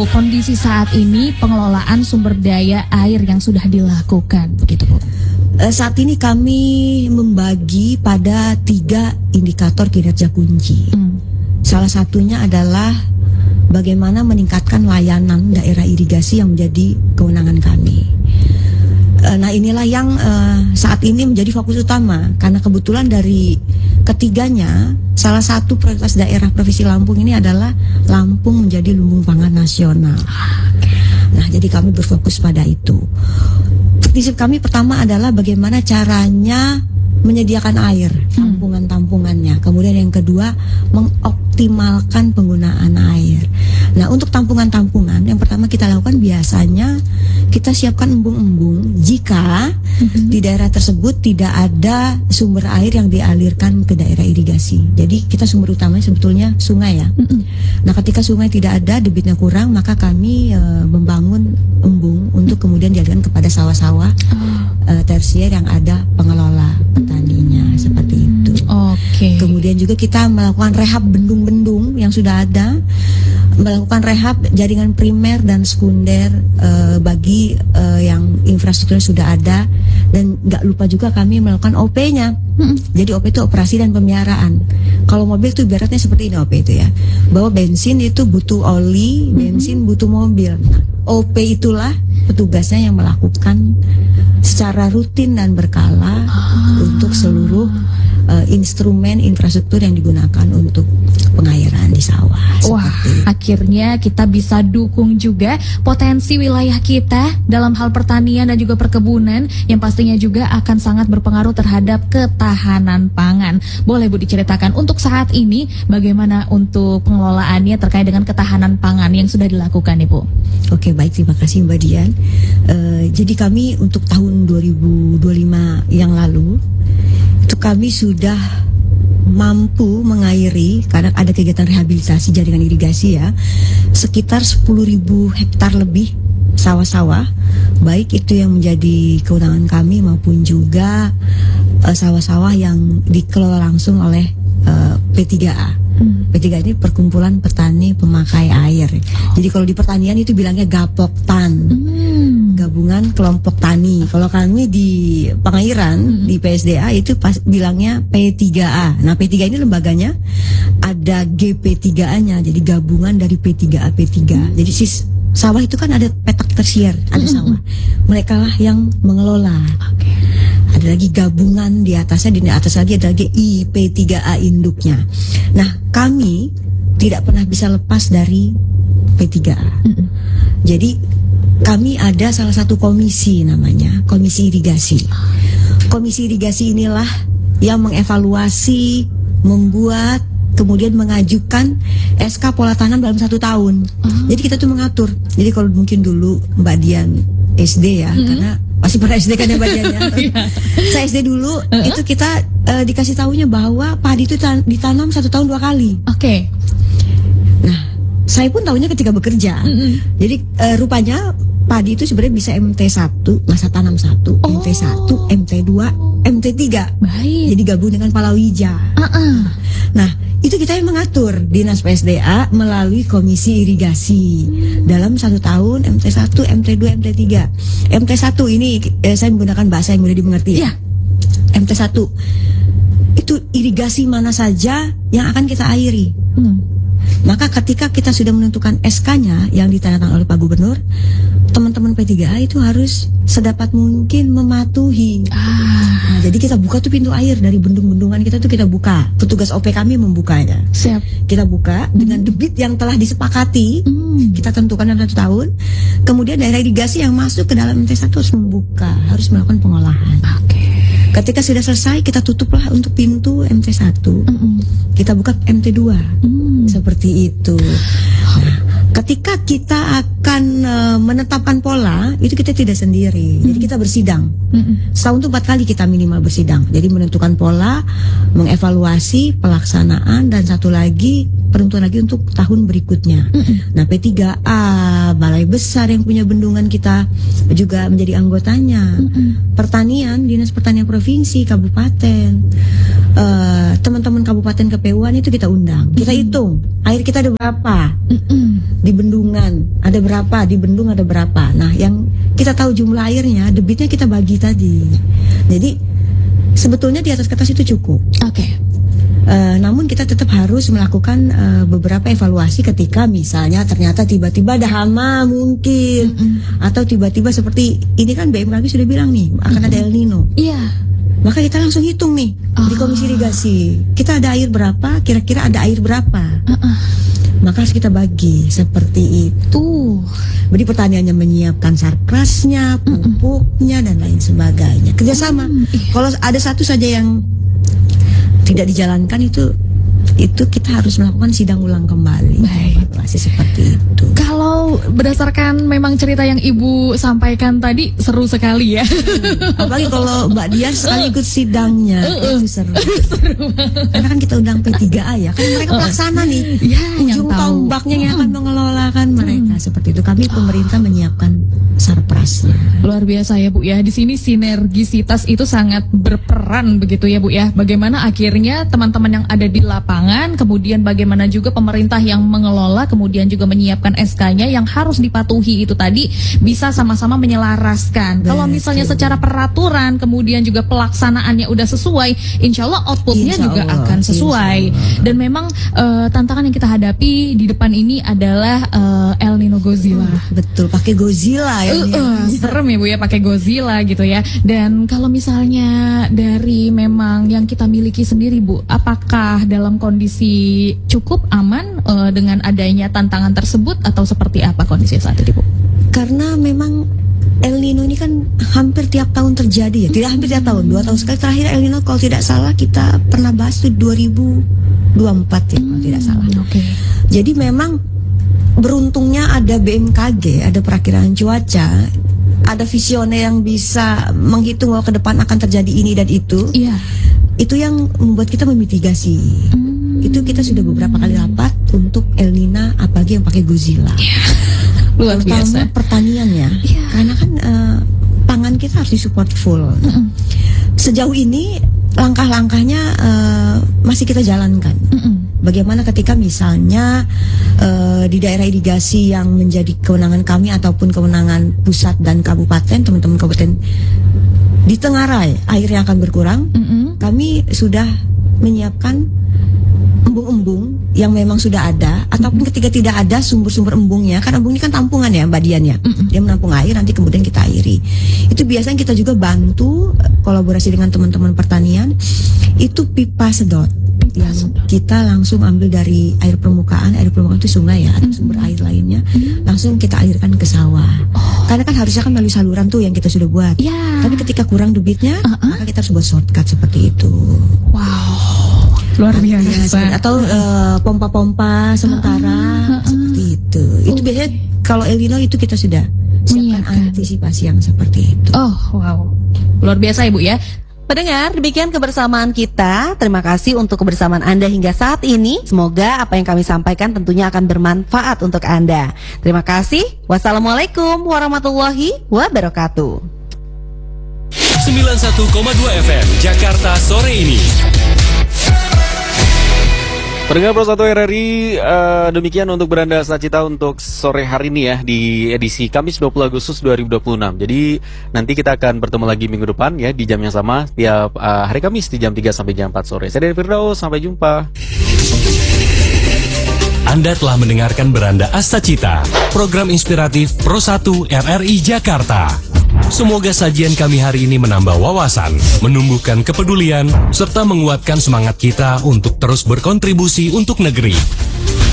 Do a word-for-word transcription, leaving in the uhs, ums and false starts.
untuk kondisi saat ini pengelolaan sumber daya air yang sudah dilakukan, begitu Bu? Uh, saat ini kami membagi pada tiga indikator kinerja kunci. Hmm. Salah satunya adalah bagaimana meningkatkan layanan daerah irigasi yang menjadi kewenangan kami. Nah inilah yang uh, saat ini menjadi fokus utama, karena kebetulan dari ketiganya salah satu prioritas daerah Provinsi Lampung ini adalah Lampung menjadi lumbung pangan nasional. Nah jadi kami berfokus pada itu. Prinsip kami pertama adalah bagaimana caranya menyediakan air, tampungan-tampungannya. Kemudian yang kedua, mengoptimalkan penggunaan air. Nah, untuk tampungan-tampungan, yang pertama kita lakukan biasanya kita siapkan embung-embung jika mm-hmm. di daerah tersebut tidak ada sumber air yang dialirkan ke daerah irigasi. Jadi kita sumber utamanya sebetulnya sungai ya. Mm-hmm. Nah, ketika sungai tidak ada, debitnya kurang, maka kami e, membangun embung untuk kemudian dialirkan kepada sawah-sawah oh. e, tersier yang ada pengelola petaninya, seperti itu. Oke. Okay. Kemudian juga kita melakukan rehab bendung-bendung yang sudah ada, melakukan rehab jaringan primer dan sekunder uh, bagi uh, yang infrastrukturnya sudah ada, dan nggak lupa juga kami melakukan O P-nya. Hmm. Jadi O P itu operasi dan pemeliharaan. Kalau mobil itu ibaratnya seperti ini O P itu ya, bahwa bensin itu butuh oli, bensin hmm. butuh mobil. Nah, O P itulah petugasnya yang melakukan secara rutin dan berkala ah. untuk seluruh uh, instrumen infrastruktur yang digunakan untuk pengairan di sawah. Wah, akhirnya kita bisa dukung juga potensi wilayah kita dalam hal pertanian dan juga perkebunan yang pastinya juga akan sangat berpengaruh terhadap ketahanan pangan. Boleh Bu diceritakan untuk saat ini bagaimana untuk pengelolaannya terkait dengan ketahanan pangan yang sudah dilakukan Ibu? Oke, baik, terima kasih Mbak Dian. Uh, jadi kami untuk tahun dua ribu dua puluh lima yang lalu itu kami sudah mampu mengairi, karena ada kegiatan rehabilitasi jaringan irigasi ya, sekitar sepuluh ribu hektar lebih sawah-sawah, baik itu yang menjadi kewenangan kami maupun juga uh, sawah-sawah yang dikelola langsung oleh uh, P tiga A. Hmm. P tiga A ini Perkumpulan Petani Pemakai Air. Jadi kalau di pertanian itu bilangnya Gapoktan, hmm. gabungan kelompok tani. Kalau kami di pengairan hmm. di P S D A itu pas bilangnya P tiga A. Nah P tiga A ini lembaganya ada G P tiga A-nya, jadi gabungan dari P tiga A P tiga. Hmm. Jadi sis sawah itu kan ada petak tersier, ada sawah. Mereka lah yang mengelola. Okay. Ada lagi gabungan di atasnya, di atas lagi ada lagi I P tiga A induknya. Nah, kami tidak pernah bisa lepas dari P tiga A. Mm-hmm. Jadi kami ada salah satu komisi namanya Komisi Irigasi. Komisi Irigasi inilah yang mengevaluasi, membuat, kemudian mengajukan S K pola tanam dalam satu tahun. Uh-huh. Jadi kita tuh mengatur. Jadi kalau mungkin dulu Mbak Dian S D ya, uh-huh. karena pasti pernah S D kan ya Mbak Dian ya. Saya S D dulu, uh-huh. itu kita uh, dikasih tahunya bahwa padi itu tan- ditanam satu tahun dua kali. Oke. Okay. Nah, saya pun tahunya ketika bekerja. Uh-huh. Jadi uh, rupanya padi itu sebenarnya bisa M T satu, masa tanam satu, oh. M T satu, M T dua, M T tiga. Baik. Jadi gabung dengan palawija. Uh-uh. Nah, itu kita yang mengatur, Dinas P S D A melalui Komisi Irigasi. Dalam satu tahun M T satu, M T dua, M T tiga. M T satu ini eh, saya menggunakan bahasa yang mudah dimengerti ya. M T satu itu irigasi mana saja yang akan kita airi. Hmm. Maka ketika kita sudah menentukan S K-nya yang ditandatangani oleh Pak Gubernur, teman-teman P tiga A itu harus sedapat mungkin mematuhi. Ah. Nah, jadi kita buka tuh pintu air dari bendung-bendungan kita tuh kita buka. Petugas O P kami membukanya. Siap. Kita buka hmm. dengan debit yang telah disepakati. Hmm. Kita tentukan dalam satu tahun. Kemudian daerah irigasi yang masuk ke dalam M T satu harus membuka, harus melakukan pengolahan. Oke. Okay. Ketika sudah selesai, kita tutuplah untuk pintu M T satu. Mm-mm. Kita buka M T dua. Mm. Seperti itu. Nah, ketika kita akan uh, menetapkan pola itu kita tidak sendiri. Mm-hmm. Jadi kita bersidang. Mm-hmm. Setahun itu empat kali kita minimal bersidang. Jadi menentukan pola, mengevaluasi pelaksanaan, dan satu lagi peruntukan lagi untuk tahun berikutnya. Mm-hmm. Nah, P tiga A Balai Besar yang punya bendungan kita juga menjadi anggotanya. Mm-hmm. Pertanian, Dinas Pertanian Provinsi, Kabupaten, uh, teman-teman Kabupaten Kepewuan itu kita undang. Kita mm-hmm. hitung air kita ada berapa. Mm-hmm. Di bendungan ada berapa, di bendung ada berapa. Nah, yang kita tahu jumlah airnya, debitnya kita bagi tadi. Jadi sebetulnya di atas kertas itu cukup. Oke. Okay. Uh, namun kita tetap harus melakukan uh, beberapa evaluasi ketika misalnya ternyata tiba-tiba ada hama mungkin, mm-hmm. atau tiba-tiba seperti ini kan B M K G sudah bilang nih akan mm-hmm. ada El Nino. Iya. Yeah. Maka kita langsung hitung nih oh. di Komisi Irigasi kita ada air berapa, kira-kira ada air berapa. Uh-uh. Maka harus kita bagi seperti itu. Jadi pertaniannya menyiapkan sarprasnya, pupuknya, dan lain sebagainya. Kerjasama. Mm-hmm. Kalau ada satu saja yang tidak dijalankan itu itu kita harus melakukan sidang ulang kembali. Baik. Masih seperti itu. Kalau berdasarkan memang cerita yang Ibu sampaikan tadi seru sekali ya. Hmm. Apalagi kalau Mbak Dian sekali ikut sidangnya uh, uh. itu seru. Seru. Karena kan kita undang P tiga A ya, kan mereka pelaksana nih. Ya, ujung tombaknya yang akan mengelola kan mereka. Hmm. Seperti itu. Kami pemerintah menyiapkan sarprasnya. Luar biasa ya Bu ya. Di sini sinergisitas itu sangat berperan begitu ya Bu ya. Bagaimana akhirnya teman-teman yang ada di lapangan, kemudian bagaimana juga pemerintah yang mengelola, kemudian juga menyiapkan S K-nya yang harus dipatuhi itu tadi bisa sama-sama menyelaraskan. Kalau misalnya secara peraturan kemudian juga pelaksanaannya udah sesuai, insya Allah outputnya insya juga Allah, akan sesuai. Dan memang uh, tantangan yang kita hadapi di depan ini adalah uh, El Nino Godzilla. Hmm, betul, pakai Godzilla ya. Uh, uh, serem ya Bu ya pakai Godzilla gitu ya. Dan kalau misalnya dari memang yang kita miliki sendiri Bu, apakah dalam kondisi cukup aman uh, dengan adanya tantangan tersebut atau seperti apa kondisi saat ini Bu? Karena memang El Nino ini kan hampir tiap tahun terjadi ya. Tidak hampir tiap tahun, dua tahun sekali. Terakhir El Nino kalau tidak salah kita pernah bahas itu dua ribu dua puluh empat ya hmm, kalau tidak salah. Oke. Okay. Jadi memang beruntungnya ada B M K G, ada perakiraan cuaca, ada visioner yang bisa menghitung bahwa ke depan akan terjadi ini dan itu. Iya. Itu yang membuat kita memitigasi. Hmm. Itu kita sudah beberapa kali rapat untuk El Nino, apalagi yang pakai Godzilla. Yeah. Luar biasa. Pertaniannya, yeah. Karena kan uh, pangan kita harus disupport full. Mm-mm. Sejauh ini langkah-langkahnya uh, masih kita jalankan. Mm-mm. Bagaimana ketika misalnya uh, di daerah irigasi yang menjadi kewenangan kami ataupun kewenangan pusat dan kabupaten, teman-teman kabupaten di Tenggarai airnya akan berkurang, mm-mm. kami sudah menyiapkan embung-embung yang memang sudah ada, ataupun ketika tidak ada sumber-sumber embungnya, kan embung ini kan tampungan ya Mbak Dian ya, mm-mm. dia menampung air nanti kemudian kita airi. Itu biasanya kita juga bantu kolaborasi dengan teman-teman pertanian, itu pipa sedot yang kita langsung ambil dari air permukaan. Air permukaan itu sungai ya, ada mm-hmm. sumber air lainnya, mm-hmm. langsung kita alirkan ke sawah. Oh. Karena kan harusnya kan melalui saluran tuh yang kita sudah buat, yeah. tapi ketika kurang debitnya, uh-uh. maka kita harus buat shortcut seperti itu. Wow, luar biasa. Atau uh, pompa-pompa sementara uh-uh. seperti itu. Itu uh. biasanya kalau El Nino itu kita sudah siapkan antisipasi yang seperti itu. Oh wow, luar biasa Ibu ya. Pendengar, demikian kebersamaan kita. Terima kasih untuk kebersamaan Anda hingga saat ini. Semoga apa yang kami sampaikan tentunya akan bermanfaat untuk Anda. Terima kasih. Wassalamualaikum warahmatullahi wabarakatuh. sembilan puluh satu koma dua F M Jakarta sore ini. Pendengar Pro satu R R I, uh, demikian untuk Beranda Sacita untuk sore hari ini ya, di edisi Kamis dua puluh Agustus dua ribu dua puluh enam. Jadi nanti kita akan bertemu lagi minggu depan ya, di jam yang sama tiap uh, hari Kamis di jam tiga sampai jam empat sore. Saya Dari Firdaus, sampai jumpa. Anda telah mendengarkan Beranda Astacita, program inspiratif Pro satu R R I Jakarta. Semoga sajian kami hari ini menambah wawasan, menumbuhkan kepedulian, serta menguatkan semangat kita untuk terus berkontribusi untuk negeri.